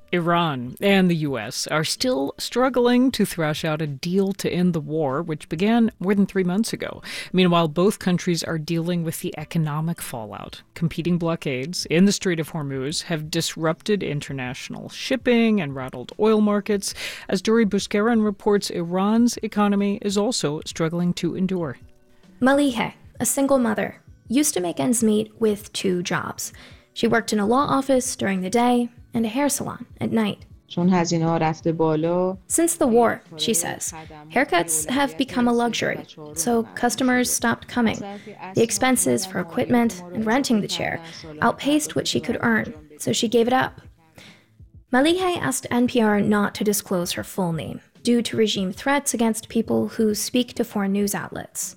Iran and the U.S. are still struggling to thrash out a deal to end the war, which began more than 3 months ago. Meanwhile, both countries are dealing with the economic fallout. Competing blockades in the Strait of Hormuz have disrupted international shipping and rattled oil markets. As Dori Bouskaran reports, Iran's economy is also struggling to endure. Malihe, a single mother, used to make ends meet with 2 jobs. She worked in a law office during the day and a hair salon at night. Since the war, she says, haircuts have become a luxury, so customers stopped coming. The expenses for equipment and renting the chair outpaced what she could earn, so she gave it up. Malihe asked NPR not to disclose her full name due to regime threats against people who speak to foreign news outlets.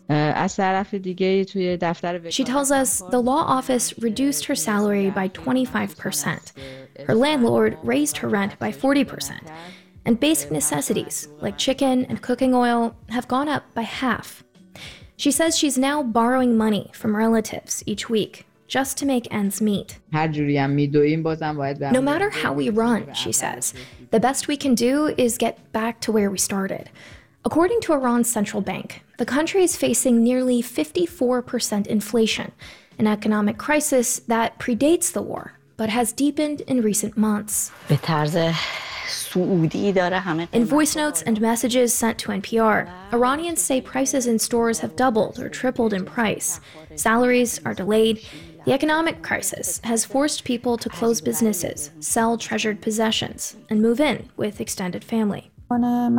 She tells us the law office reduced her salary by 25%. Her landlord raised her rent by 40%. And basic necessities, like chicken and cooking oil, have gone up by half. She says she's now borrowing money from relatives each week just to make ends meet. No matter how we run, she says, the best we can do is get back to where we started. According to Iran's central bank, the country is facing nearly 54% inflation, an economic crisis that predates the war, but has deepened in recent months. In voice notes and messages sent to NPR, Iranians say prices in stores have doubled or tripled in price. Salaries are delayed. The economic crisis has forced people to close businesses, sell treasured possessions, and move in with extended family. One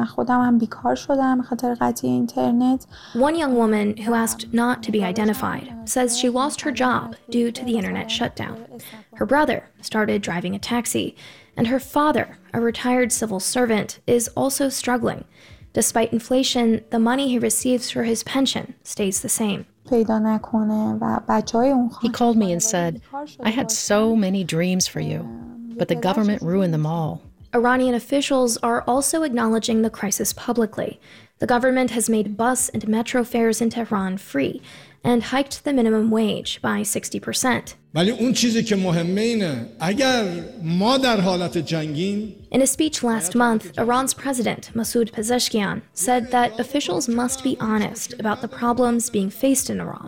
young woman who asked not to be identified says she lost her job due to the internet shutdown. Her brother started driving a taxi, and her father, a retired civil servant, is also struggling. Despite inflation, the money he receives for his pension stays the same. He called me and said, I had so many dreams for you, but the government ruined them all. Iranian officials are also acknowledging the crisis publicly. The government has made bus and metro fares in Tehran free and hiked the minimum wage by 60%. In a speech last month, Iran's president, Masoud Pezeshkian, said that officials must be honest about the problems being faced in Iran.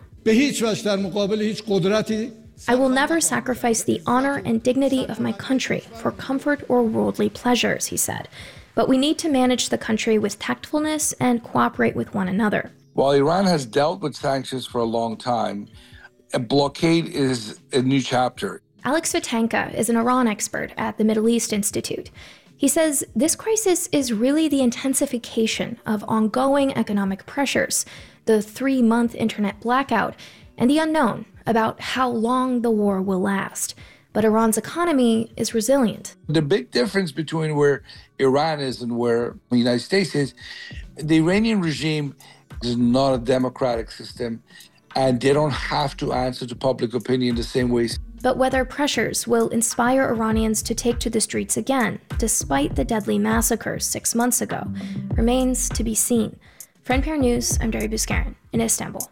I will never sacrifice the honor and dignity of my country for comfort or worldly pleasures, he said. But we need to manage the country with tactfulness and cooperate with one another. While Iran has dealt with sanctions for a long time, a blockade is a new chapter. Alex Vitanka is an Iran expert at the Middle East Institute. He says this crisis is really the intensification of ongoing economic pressures, the 3-month internet blackout, and the unknown about how long the war will last. But Iran's economy is resilient. The big difference between where Iran is and where the United States is, the Iranian regime is not a democratic system, and they don't have to answer to public opinion the same way. But whether pressures will inspire Iranians to take to the streets again, despite the deadly massacres 6 months ago, remains to be seen. For NPR News, I'm Dori Bouskaran in Istanbul.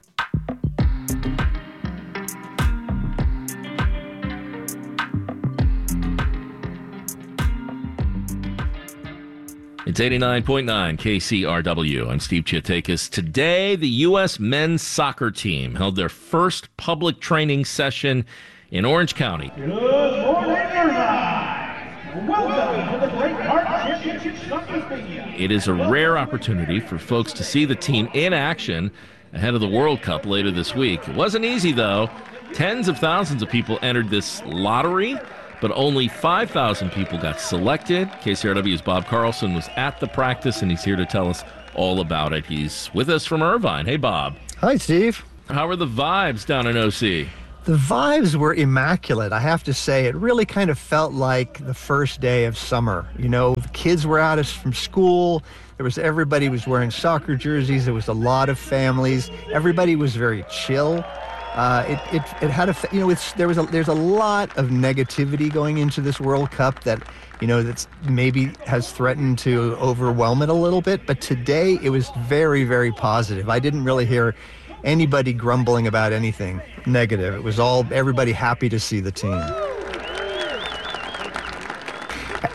It's 89.9 KCRW. I'm Steve Chiatakis. Today, the U.S. men's soccer team held their first public training session in Orange County. Good morning, Irvine. Welcome to the Great Park Championship Soccer Stadium. It is a rare opportunity for folks to see the team in action ahead of the World Cup later this week. It wasn't easy, though. Tens of thousands of people entered this lottery, but only 5,000 people got selected. KCRW's Bob Carlson was at the practice, and he's here to tell us all about it. He's with us from Irvine. Hey, Bob. Hi, Steve. How are the vibes down in OC? The vibes were immaculate, I have to say. It really kind of felt like the first day of summer. You know, the kids were out from school. Everybody was wearing soccer jerseys. There was a lot of families. Everybody was very chill. It had there's a lot of negativity going into this World Cup that, that's maybe has threatened to overwhelm it a little bit. But today it was very, very positive. I didn't really hear anybody grumbling about anything negative. It was everybody happy to see the team.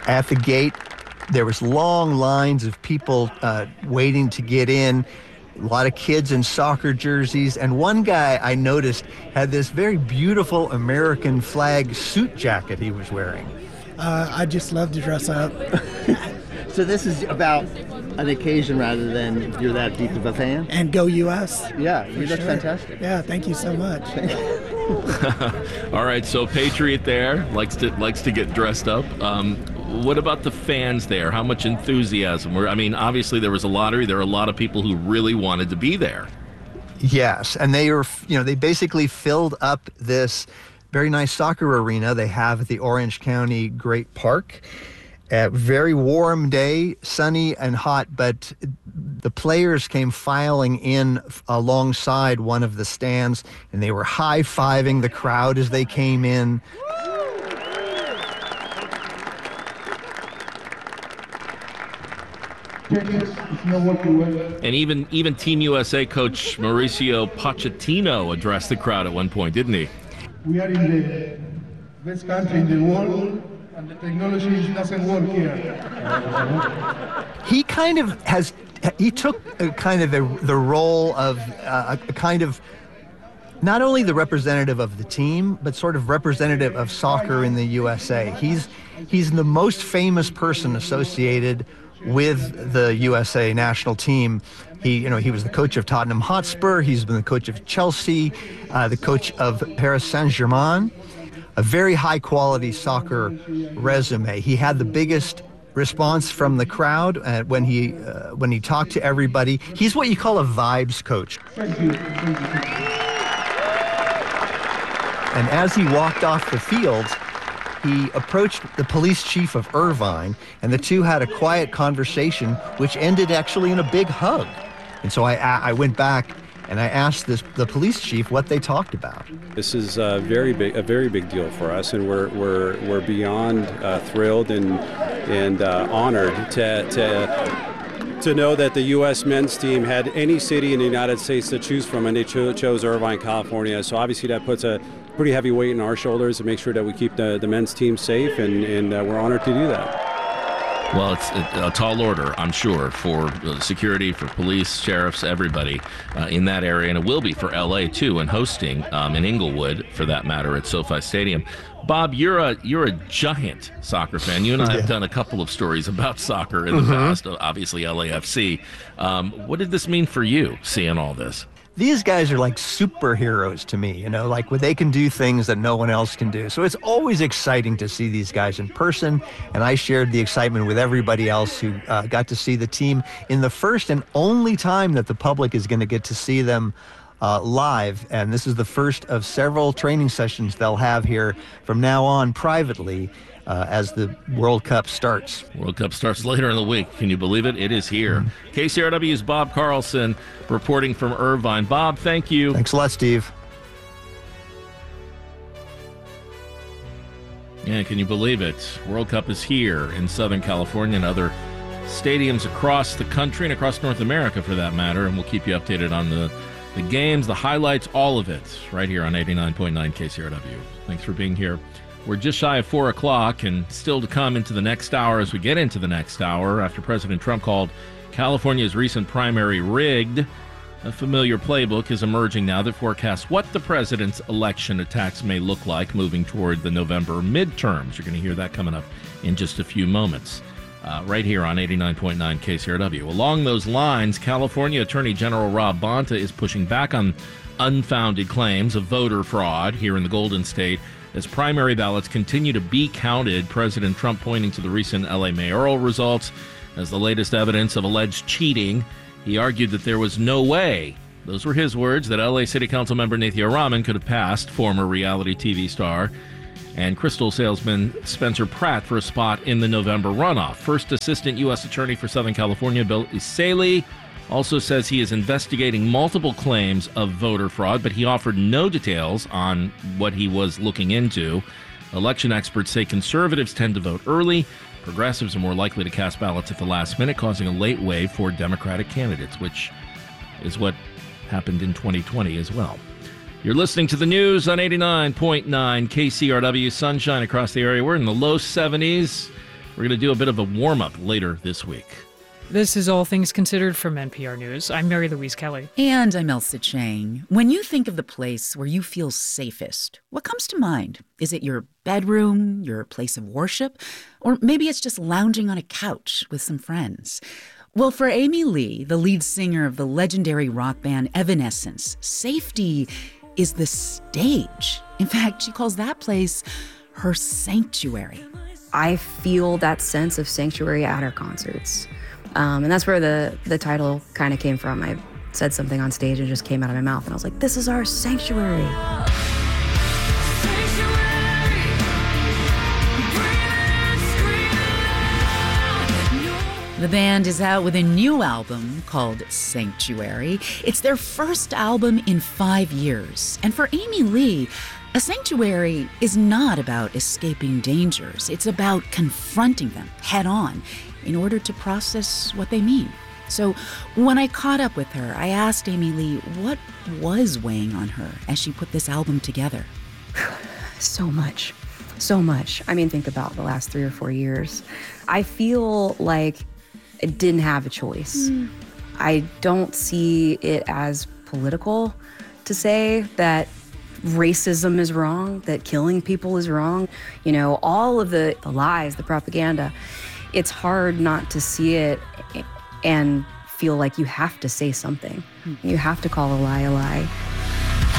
At the gate, there was long lines of people waiting to get in. A lot of kids in soccer jerseys. And one guy I noticed had this very beautiful American flag suit jacket he was wearing. I just love to dress up. So this is about an occasion rather than you're that deep of a fan? And go U.S. Yeah, you look fantastic. Yeah, thank you so much. All right, so Patriot there likes to get dressed up. What about the fans there? How much enthusiasm? I mean, obviously there was a lottery. There were a lot of people who really wanted to be there. Yes, and they basically filled up this very nice soccer arena they have at the Orange County Great Park. A very warm day, sunny and hot, but the players came filing in alongside one of the stands, and they were high-fiving the crowd as they came in. And even Team USA coach Mauricio Pochettino addressed the crowd at one point, didn't he? We are in the best country in the world, and the technology doesn't work here. He took the role of a kind of not only the representative of the team, but sort of representative of soccer in the USA. He's the most famous person associated with the USA national team. He was the coach of Tottenham Hotspur. He's been the coach of Chelsea, the coach of Paris Saint-Germain. A very high-quality soccer resume. He had the biggest response from the crowd when he talked to everybody. He's what you call a vibes coach. And as he walked off the field, he approached the police chief of Irvine, and the two had a quiet conversation, which ended actually in a big hug. And so I went back and I asked the police chief what they talked about. This is a very big deal for us, and we're beyond thrilled and honored to know that the U.S. men's team had any city in the United States to choose from, and they chose Irvine, California. So obviously that puts a pretty heavy weight in our shoulders to make sure that we keep the men's team safe, and we're honored to do that. Well, it's a tall order, I'm sure, for security, for police, sheriffs, everybody in that area. And it will be for L.A., too, and hosting in Inglewood, for that matter, at SoFi Stadium. Bob, you're a giant soccer fan. You and I have done a couple of stories about soccer in the past, obviously LAFC. What did this mean for you, seeing all this? These guys are like superheroes to me, like where they can do things that no one else can do. So it's always exciting to see these guys in person, and I shared the excitement with everybody else who got to see the team in the first and only time that the public is going to get to see them live. And this is the first of several training sessions they'll have here from now on privately as the World Cup starts. World Cup starts later in the week. Can you believe it? It is here. KCRW's Bob Carlson reporting from Irvine. Bob, thank you. Thanks a lot, Steve. Yeah, can you believe it? World Cup is here in Southern California and other stadiums across the country and across North America, for that matter. And we'll keep you updated on the games, the highlights, all of it, right here on 89.9 KCRW. Thanks for being here. We're just shy of 4 o'clock, and still to come into the next hour as we get into the next hour after President Trump called California's recent primary rigged. A familiar playbook is emerging now that forecasts what the president's election attacks may look like moving toward the November midterms. You're going to hear that coming up in just a few moments. Right here on 89.9 KCRW. Along those lines, California Attorney General Rob Bonta is pushing back on unfounded claims of voter fraud here in the Golden State as primary ballots continue to be counted. President Trump pointing to the recent LA mayoral results as the latest evidence of alleged cheating. He argued that there was no way, those were his words, that LA City Council member Nithya Raman could have passed former reality TV star and crystal salesman Spencer Pratt for a spot in the November runoff. First Assistant U.S. Attorney for Southern California, Bill Iseli, also says he is investigating multiple claims of voter fraud, but he offered no details on what he was looking into. Election experts say conservatives tend to vote early. Progressives are more likely to cast ballots at the last minute, causing a late wave for Democratic candidates, which is what happened in 2020 as well. You're listening to the news on 89.9 KCRW. Sunshine across the area. We're in the low 70s. We're going to do a bit of a warm-up later this week. This is All Things Considered from NPR News. I'm Mary Louise Kelly. And I'm Elsa Chang. When you think of the place where you feel safest, what comes to mind? Is it your bedroom, your place of worship? Or maybe it's just lounging on a couch with some friends? Well, for Amy Lee, the lead singer of the legendary rock band Evanescence, safety is the stage. In fact, she calls that place her sanctuary. I feel that sense of sanctuary at her concerts. And that's where the title kind of came from. I said something on stage and it just came out of my mouth. And I was like, this is our sanctuary. The band is out with a new album called Sanctuary. It's their first album in 5 years. And for Amy Lee, a sanctuary is not about escaping dangers. It's about confronting them head on in order to process what they mean. So when I caught up with her, I asked Amy Lee what was weighing on her as she put this album together. So much. I mean, think about the last 3 or 4 years. I feel like I didn't have a choice. I don't see it as political to say that racism is wrong, that killing people is wrong. You know, all of the lies, the propaganda. It's hard not to see it and feel like you have to say something. You have to call a lie a lie.